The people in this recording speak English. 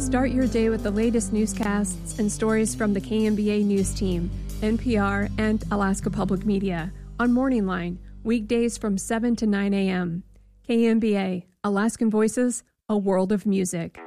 Start your day with the latest newscasts and stories from the KMBA News Team, NPR, and Alaska Public Media on Morning Line, weekdays from 7 to 9 a.m. KMBA, Alaskan Voices, a world of music.